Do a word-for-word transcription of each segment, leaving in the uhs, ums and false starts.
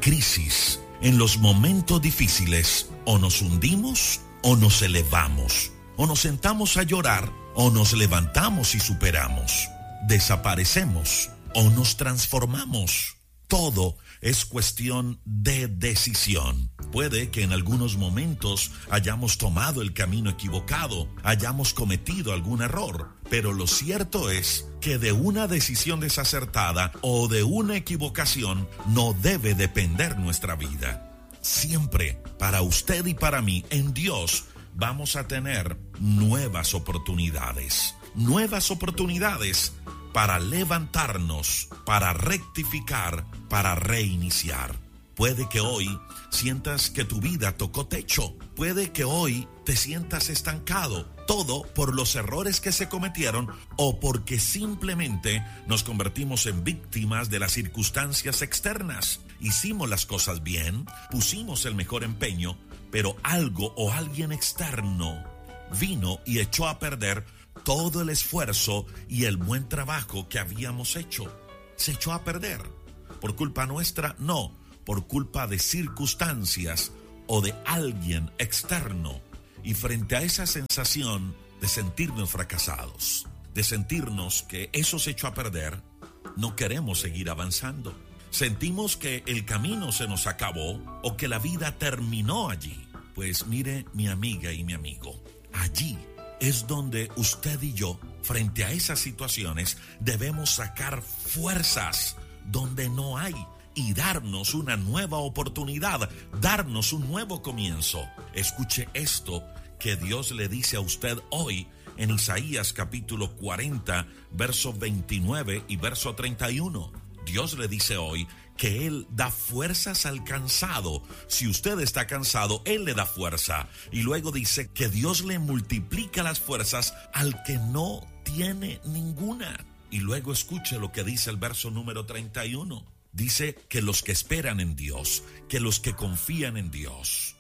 crisis, en los momentos difíciles, o nos hundimos o nos elevamos, o nos sentamos a llorar o nos levantamos y superamos, desaparecemos o nos transformamos. Todo es cuestión de decisión. Puede que en algunos momentos hayamos tomado el camino equivocado, hayamos cometido algún error, pero lo cierto es que de una decisión desacertada o de una equivocación no debe depender nuestra vida. Siempre, para usted y para mí, en Dios, vamos a tener nuevas oportunidades. Nuevas oportunidades para levantarnos, para rectificar, para reiniciar. Puede que hoy sientas que tu vida tocó techo. Puede que hoy te sientas estancado. Todo por los errores que se cometieron o porque simplemente nos convertimos en víctimas de las circunstancias externas. Hicimos las cosas bien, pusimos el mejor empeño, pero algo o alguien externo vino y echó a perder todo el esfuerzo y el buen trabajo que habíamos hecho. Se echó a perder. ¿Por culpa nuestra? No, por culpa de circunstancias o de alguien externo. Y frente a esa sensación de sentirnos fracasados, de sentirnos que eso se echó a perder, no queremos seguir avanzando. Sentimos que el camino se nos acabó o que la vida terminó allí. Pues mire, mi amiga y mi amigo, allí es donde usted y yo, frente a esas situaciones, debemos sacar fuerzas donde no hay y darnos una nueva oportunidad, darnos un nuevo comienzo. Escuche esto que Dios le dice a usted hoy en Isaías capítulo cuarenta, verso veintinueve y verso treinta y uno. Dios le dice hoy que Él da fuerzas al cansado. Si usted está cansado, Él le da fuerza. Y luego dice que Dios le multiplica las fuerzas al que no tiene ninguna. Y luego escuche lo que dice el verso número treinta y uno. Dice que los que esperan en Dios, que los que confían en Dios,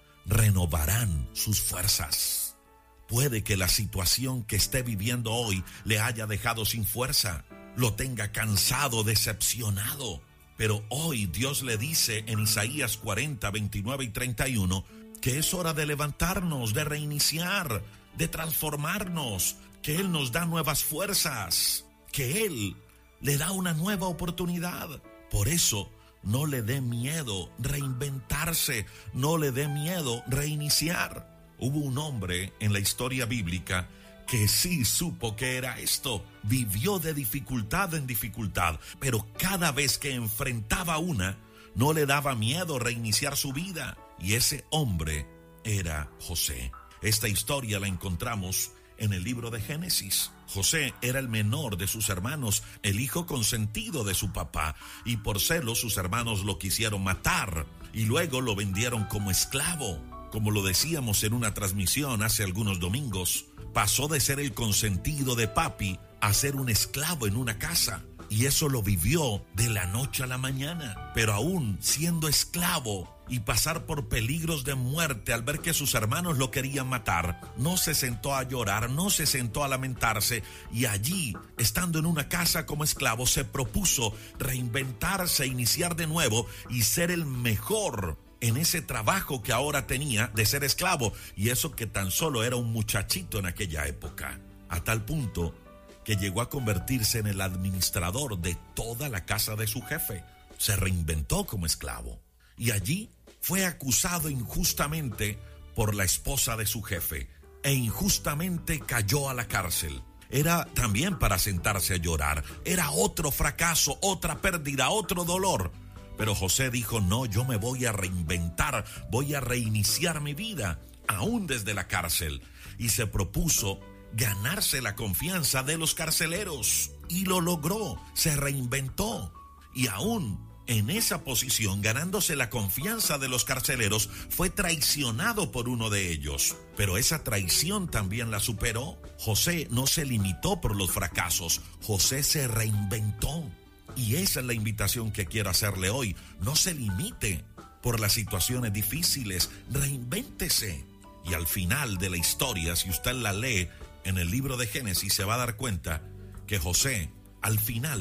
renovarán sus fuerzas. Puede que la situación que esté viviendo hoy le haya dejado sin fuerza, lo tenga cansado, decepcionado. Pero hoy Dios le dice en Isaías cuarenta, veintinueve y treinta y uno que es hora de levantarnos, de reiniciar, de transformarnos, que Él nos da nuevas fuerzas, que Él le da una nueva oportunidad. Por eso, no le dé miedo reinventarse, no le dé miedo reiniciar. Hubo un hombre en la historia bíblica que sí supo que era esto. Vivió de dificultad en dificultad, pero cada vez que enfrentaba una, no le daba miedo reiniciar su vida. Y ese hombre era José. Esta historia la encontramos en el libro de Génesis. José era el menor de sus hermanos, el hijo consentido de su papá, y por celos sus hermanos lo quisieron matar y luego lo vendieron como esclavo. Como lo decíamos en una transmisión hace algunos domingos, pasó de ser el consentido de papi a ser un esclavo en una casa. Y eso lo vivió de la noche a la mañana. Pero aún siendo esclavo y pasar por peligros de muerte al ver que sus hermanos lo querían matar, no se sentó a llorar, no se sentó a lamentarse. Y allí, estando en una casa como esclavo, se propuso reinventarse, iniciar de nuevo y ser el mejor en ese trabajo que ahora tenía de ser esclavo. Y eso que tan solo era un muchachito en aquella época. A tal punto que llegó a convertirse en el administrador de toda la casa de su jefe. Se reinventó como esclavo. Y allí fue acusado injustamente por la esposa de su jefe. E injustamente cayó a la cárcel. Era también para sentarse a llorar. Era otro fracaso, otra pérdida, otro dolor. Pero José dijo, no, yo me voy a reinventar, voy a reiniciar mi vida, aún desde la cárcel. Y se propuso ganarse la confianza de los carceleros. Y lo logró, se reinventó. Y aún en esa posición, ganándose la confianza de los carceleros, fue traicionado por uno de ellos. Pero esa traición también la superó. José no se limitó por los fracasos, José se reinventó. Y esa es la invitación que quiero hacerle hoy. No se limite por las situaciones difíciles, reinvéntese. Y al final de la historia, si usted la lee en el libro de Génesis, se va a dar cuenta que José, al final,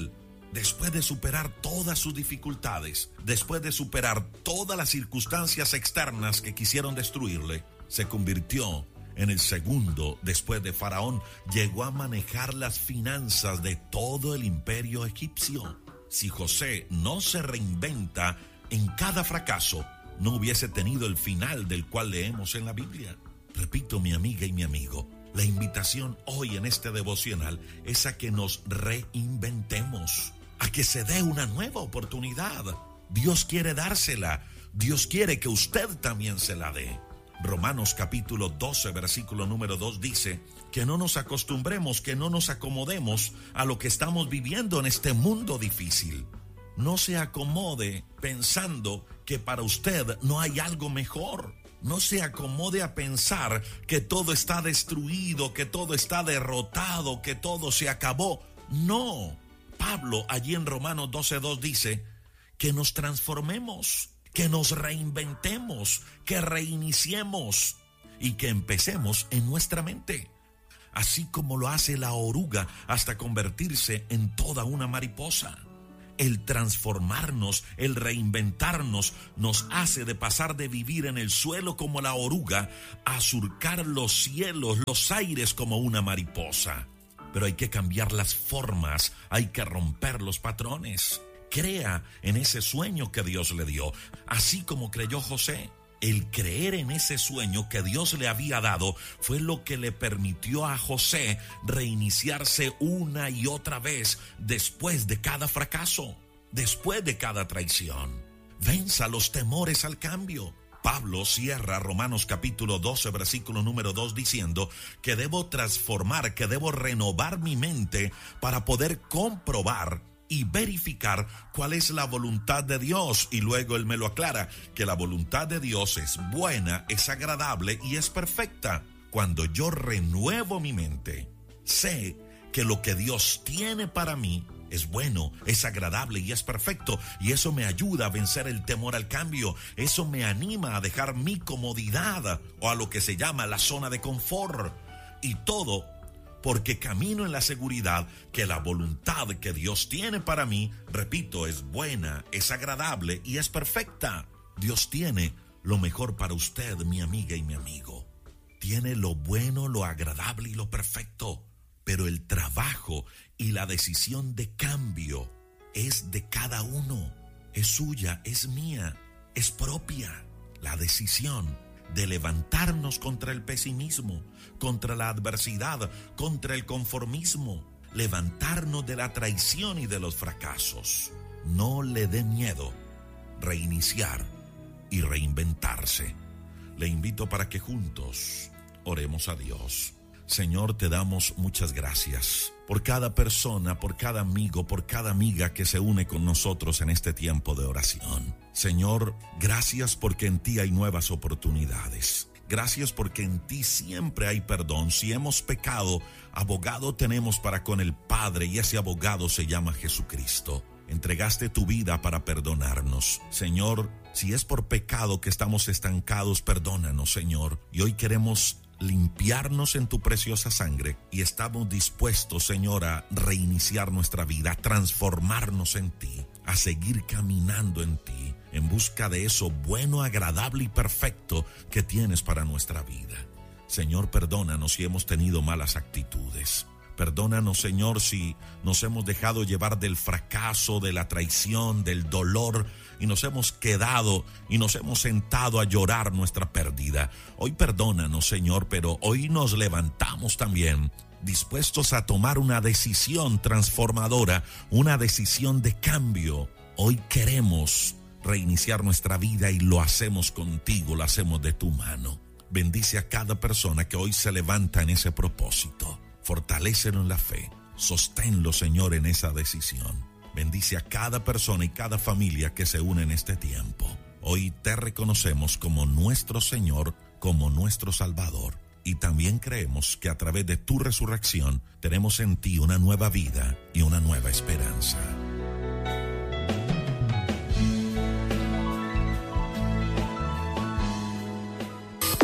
después de superar todas sus dificultades, después de superar todas las circunstancias externas que quisieron destruirle, se convirtió en el segundo después de Faraón. Llegó a manejar las finanzas de todo el imperio egipcio. Si José no se reinventa en cada fracaso, no hubiese tenido el final del cual leemos en la Biblia. Repito, mi amiga y mi amigo, la invitación hoy en este devocional es a que nos reinventemos, a que se dé una nueva oportunidad. Dios quiere dársela. Dios quiere que usted también se la dé. Romanos capítulo doce, versículo número dos dice que no nos acostumbremos, que no nos acomodemos a lo que estamos viviendo en este mundo difícil. No se acomode pensando que para usted no hay algo mejor. No se acomode a pensar que todo está destruido, que todo está derrotado, que todo se acabó. No. Pablo allí en Romanos doce dos dice que nos transformemos, que nos reinventemos, que reiniciemos y que empecemos en nuestra mente. Así como lo hace la oruga hasta convertirse en toda una mariposa. El transformarnos, el reinventarnos, nos hace de pasar de vivir en el suelo como la oruga a surcar los cielos, los aires como una mariposa. Pero hay que cambiar las formas, hay que romper los patrones. Crea en ese sueño que Dios le dio, así como creyó José. El creer en ese sueño que Dios le había dado fue lo que le permitió a José reiniciarse una y otra vez después de cada fracaso, después de cada traición. Venza los temores al cambio. Pablo cierra Romanos capítulo doce, versículo número dos diciendo que debo transformar, que debo renovar mi mente para poder comprobar y verificar cuál es la voluntad de Dios. Y luego él me lo aclara, que la voluntad de Dios es buena, es agradable y es perfecta. Cuando yo renuevo mi mente, sé que lo que Dios tiene para mí es bueno, es agradable y es perfecto. Y eso me ayuda a vencer el temor al cambio. Eso me anima a dejar mi comodidad o a lo que se llama la zona de confort. Y todo porque camino en la seguridad que la voluntad que Dios tiene para mí, repito, es buena, es agradable y es perfecta. Dios tiene lo mejor para usted, mi amiga y mi amigo. Tiene lo bueno, lo agradable y lo perfecto. Pero el trabajo y la decisión de cambio es de cada uno. Es suya, es mía, es propia. La decisión de levantarnos contra el pesimismo, contra la adversidad, contra el conformismo, levantarnos de la traición y de los fracasos. No le dé miedo reiniciar y reinventarse. Le invito para que juntos oremos a Dios. Señor, te damos muchas gracias por cada persona, por cada amigo, por cada amiga que se une con nosotros en este tiempo de oración. Señor, gracias porque en ti hay nuevas oportunidades. Gracias porque en ti siempre hay perdón. Si hemos pecado, abogado tenemos para con el Padre y ese abogado se llama Jesucristo. Entregaste tu vida para perdonarnos. Señor, si es por pecado que estamos estancados, perdónanos, Señor. Y hoy queremos limpiarnos en tu preciosa sangre y estamos dispuestos, Señor, a reiniciar nuestra vida, a transformarnos en ti, a seguir caminando en ti, en busca de eso bueno, agradable y perfecto que tienes para nuestra vida. Señor, perdónanos si hemos tenido malas actitudes. Perdónanos, Señor, si nos hemos dejado llevar del fracaso, de la traición, del dolor y nos hemos quedado y nos hemos sentado a llorar nuestra pérdida. Hoy perdónanos, Señor, pero hoy nos levantamos también dispuestos a tomar una decisión transformadora, una decisión de cambio. Hoy queremos reiniciar nuestra vida y lo hacemos contigo, lo hacemos de tu mano. Bendice a cada persona que hoy se levanta en ese propósito. Fortalécelo en la fe, sosténlo, Señor, en esa decisión. Bendice a cada persona y cada familia que se une en este tiempo. Hoy te reconocemos como nuestro Señor, como nuestro Salvador. Y también creemos que a través de tu resurrección tenemos en ti una nueva vida y una nueva esperanza.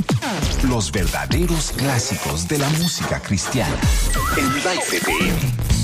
Los verdaderos clásicos de la música cristiana en Live T V.